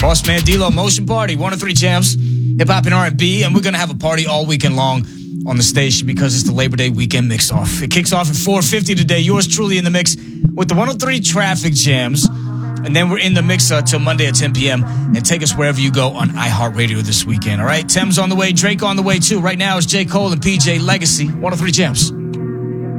Bossman, D-Lo, Motion Party, 103 Jams, hip-hop and R&B, and we're going to have a party all weekend long on the station because it's the Labor Day weekend mix-off. It kicks off at 4:50 today. Yours truly in the mix with the 103 Traffic Jams, and then we're in the mix till Monday at 10 p.m. and take us wherever you go on iHeartRadio this weekend, all right? Thames on the way, Drake on the way, too. Right now it's J. Cole and PJ Legacy, 103 Jams.